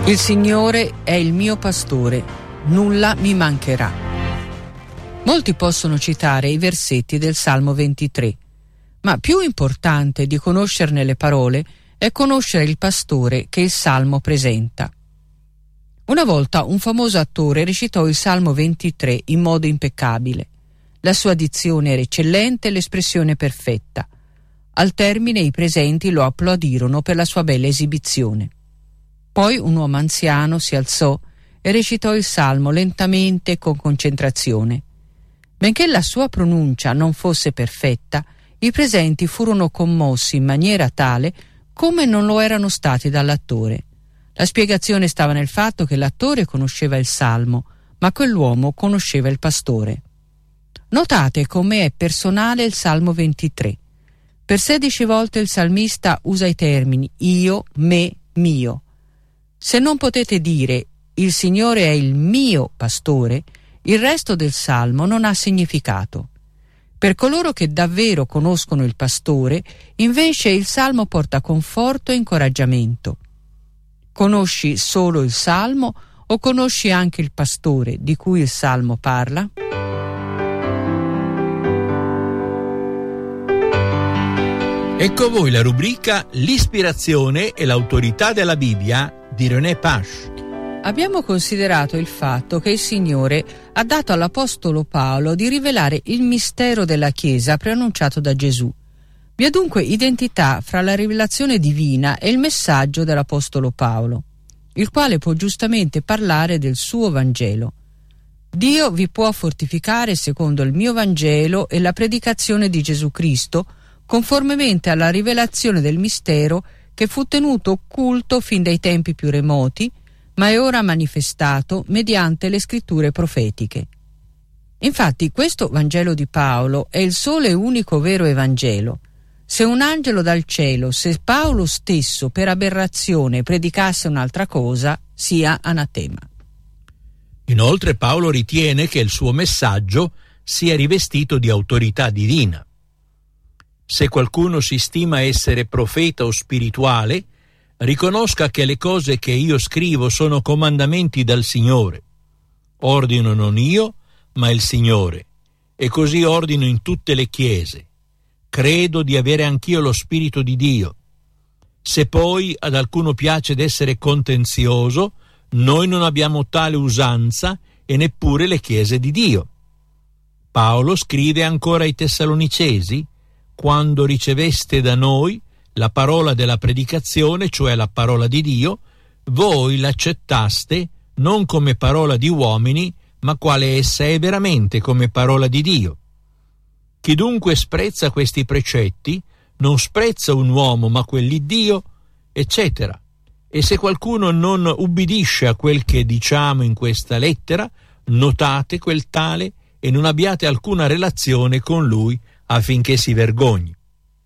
Il Signore è il mio pastore, nulla mi mancherà. Molti possono citare i versetti del Salmo 23, ma più importante di conoscerne le parole è conoscere il pastore che il Salmo presenta. Una volta un famoso attore recitò il Salmo 23 in modo impeccabile. La sua dizione era eccellente e l'espressione perfetta. Al termine i presenti lo applaudirono per la sua bella esibizione. Poi un uomo anziano si alzò e recitò il salmo lentamente e con concentrazione. Benché la sua pronuncia non fosse perfetta, i presenti furono commossi in maniera tale come non lo erano stati dall'attore. La spiegazione stava nel fatto che l'attore conosceva il salmo, ma quell'uomo conosceva il pastore. Notate come è personale il Salmo 23. Per 16 volte il salmista usa i termini io, me, mio. Se non potete dire il Signore è il mio pastore, il resto del salmo non ha significato. Per coloro che davvero conoscono il pastore, invece il salmo porta conforto e incoraggiamento. Conosci solo il salmo o conosci anche il pastore di cui il salmo parla? Ecco voi la rubrica L'ispirazione e l'autorità della Bibbia di René Pache. Abbiamo considerato il fatto che il Signore ha dato all'Apostolo Paolo di rivelare il mistero della Chiesa preannunciato da Gesù. Vi è dunque identità fra la rivelazione divina e il messaggio dell'Apostolo Paolo, il quale può giustamente parlare del suo Vangelo. Dio vi può fortificare secondo il mio Vangelo e la predicazione di Gesù Cristo, conformemente alla rivelazione del mistero che fu tenuto occulto fin dai tempi più remoti, ma è ora manifestato mediante le scritture profetiche. Infatti questo Vangelo di Paolo è il solo e unico vero Evangelo. Se un angelo dal cielo, se Paolo stesso per aberrazione predicasse un'altra cosa, sia anatema. Inoltre Paolo ritiene che il suo messaggio sia rivestito di autorità divina. Se qualcuno si stima essere profeta o spirituale, riconosca che le cose che io scrivo sono comandamenti dal Signore. Ordino non io, ma il Signore, e così ordino in tutte le chiese. Credo di avere anch'io lo Spirito di Dio. Se poi ad alcuno piace d'essere contenzioso, noi non abbiamo tale usanza e neppure le chiese di Dio. Paolo scrive ancora ai Tessalonicesi: quando riceveste da noi la parola della predicazione, cioè la parola di Dio, voi l'accettaste non come parola di uomini, ma quale essa è veramente, come parola di Dio. Chi dunque sprezza questi precetti non sprezza un uomo, ma quell'Iddio, eccetera. E se qualcuno non ubbidisce a quel che diciamo in questa lettera, notate quel tale e non abbiate alcuna relazione con lui, affinché si vergogni.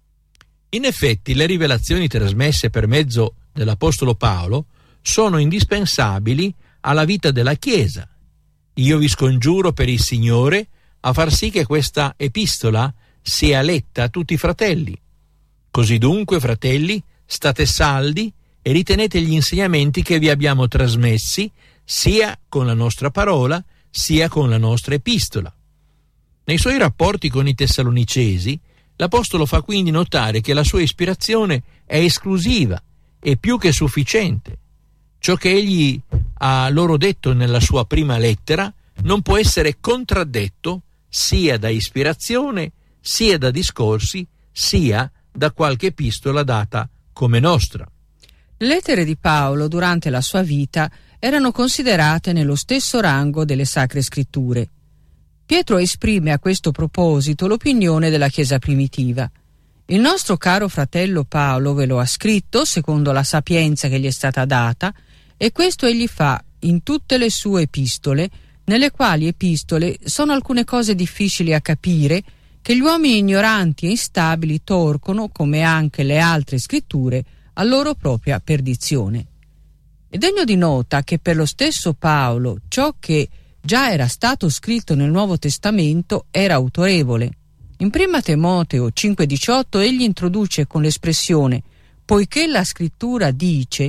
In effetti le rivelazioni trasmesse per mezzo dell'Apostolo Paolo sono indispensabili alla vita della Chiesa. Io vi scongiuro per il Signore a far sì che questa epistola sia letta a tutti i fratelli. Così dunque, fratelli, state saldi e ritenete gli insegnamenti che vi abbiamo trasmessi, sia con la nostra parola, sia con la nostra epistola. Nei suoi rapporti con i Tessalonicesi, l'Apostolo fa quindi notare che la sua ispirazione è esclusiva e più che sufficiente. Ciò che egli ha loro detto nella sua prima lettera non può essere contraddetto sia da ispirazione, sia da discorsi, sia da qualche epistola data come nostra. Le lettere di Paolo durante la sua vita erano considerate nello stesso rango delle Sacre Scritture. Pietro esprime a questo proposito l'opinione della Chiesa primitiva. Il nostro caro fratello Paolo ve lo ha scritto secondo la sapienza che gli è stata data, e questo egli fa in tutte le sue epistole, nelle quali epistole sono alcune cose difficili a capire che gli uomini ignoranti e instabili torcono, come anche le altre scritture, a loro propria perdizione. È degno di nota che per lo stesso Paolo ciò che già era stato scritto nel Nuovo Testamento era autorevole. In 1 Timoteo 5,18 egli introduce con l'espressione «poiché la scrittura dice,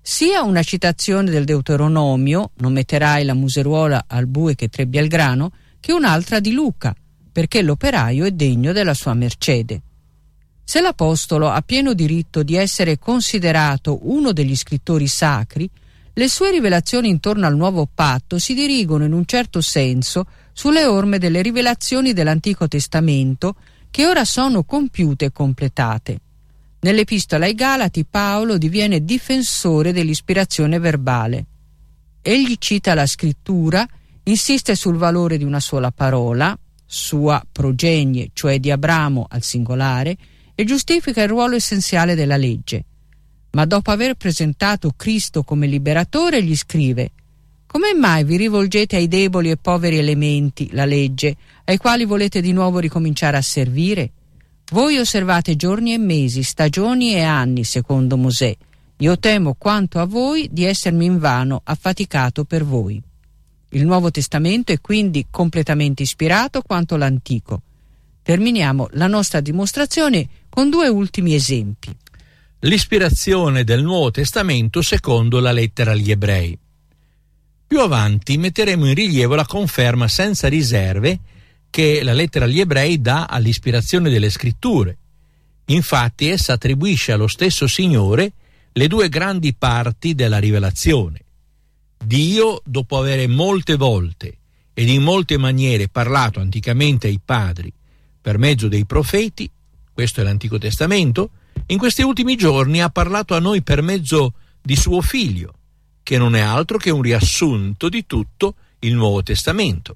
sia una citazione del Deuteronomio, non metterai la museruola al bue che trebbia il grano, che un'altra di Luca, perché l'operaio è degno della sua mercede. Se l'Apostolo ha pieno diritto di essere considerato uno degli scrittori sacri, le sue rivelazioni intorno al nuovo patto si dirigono in un certo senso sulle orme delle rivelazioni dell'Antico Testamento che ora sono compiute e completate. Nell'Epistola ai Galati Paolo diviene difensore dell'ispirazione verbale. Egli cita la Scrittura, insiste sul valore di una sola parola, sua progenie, cioè di Abramo al singolare, e giustifica il ruolo essenziale della legge. Ma dopo aver presentato Cristo come liberatore, gli scrive: come mai vi rivolgete ai deboli e poveri elementi, la legge, ai quali volete di nuovo ricominciare a servire? Voi osservate giorni e mesi, stagioni e anni, secondo Mosè. Io temo quanto a voi di essermi invano affaticato per voi. Il Nuovo Testamento è quindi completamente ispirato quanto l'Antico. Terminiamo la nostra dimostrazione con due ultimi esempi. L'ispirazione del Nuovo Testamento secondo la lettera agli Ebrei. Più avanti metteremo in rilievo la conferma senza riserve che la lettera agli Ebrei dà all'ispirazione delle Scritture. Infatti essa attribuisce allo stesso Signore le due grandi parti della rivelazione. Dio, dopo avere molte volte ed in molte maniere parlato anticamente ai padri per mezzo dei profeti, questo è l'Antico Testamento, in questi ultimi giorni ha parlato a noi per mezzo di suo Figlio, che non è altro che un riassunto di tutto il Nuovo Testamento.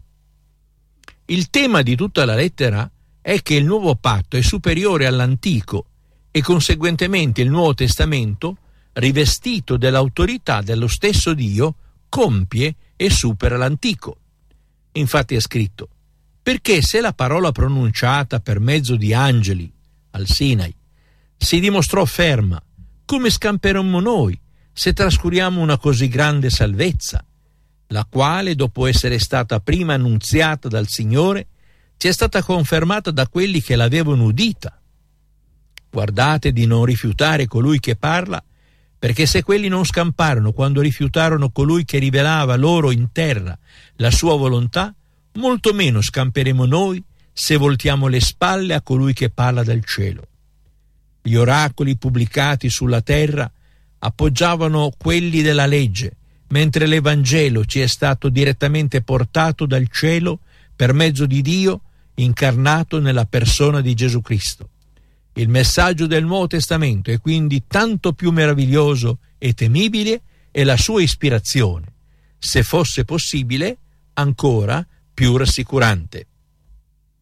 Il tema di tutta la lettera è che il nuovo patto è superiore all'antico e conseguentemente il Nuovo Testamento, rivestito dell'autorità dello stesso Dio, compie e supera l'antico. Infatti è scritto: perché se la parola pronunciata per mezzo di angeli al Sinai si dimostrò ferma, come scamperemmo noi se trascuriamo una così grande salvezza, la quale, dopo essere stata prima annunziata dal Signore, ci è stata confermata da quelli che l'avevano udita. Guardate di non rifiutare colui che parla, perché se quelli non scamparono quando rifiutarono colui che rivelava loro in terra la sua volontà, molto meno scamperemo noi se voltiamo le spalle a colui che parla dal cielo. Gli oracoli pubblicati sulla terra appoggiavano quelli della legge, mentre l'Evangelo ci è stato direttamente portato dal cielo per mezzo di Dio incarnato nella persona di Gesù Cristo. Il messaggio del Nuovo Testamento è quindi tanto più meraviglioso e temibile e la sua ispirazione, se fosse possibile, ancora più rassicurante.